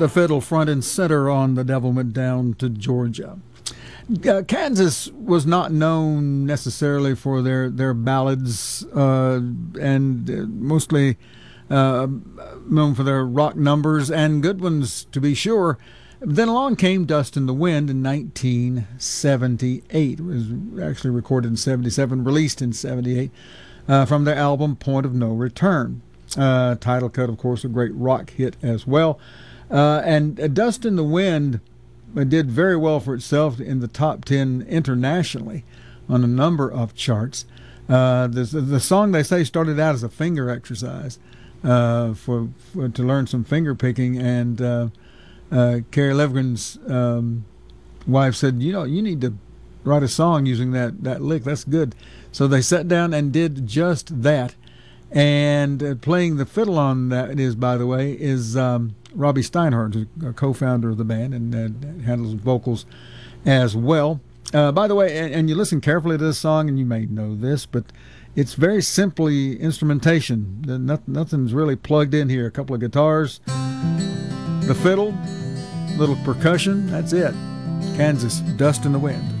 the fiddle front and center on The Devil Went Down to Georgia. Kansas was not known necessarily for their ballads and mostly known for their rock numbers, and good ones to be sure. Then along came Dust in the Wind in 1978. It was actually recorded in 77, released in 78 from their album Point of No Return. Title cut, of course, a great rock hit as well. And Dust in the Wind did very well for itself in the top 10 internationally on a number of charts. The song, they say, started out as a finger exercise for to learn some finger picking, and Kerry Livgren's wife said, you need to write a song using that lick. That's good. So they sat down and did just that. And playing the fiddle on that is, by the way, is Robbie Steinhardt, a co-founder of the band, and handles vocals as well. By the way, and you listen carefully to this song, and you may know this, but it's very simply instrumentation. Nothing's really plugged in here. A couple of guitars, the fiddle, little percussion, that's it. Kansas, Dust in the Wind.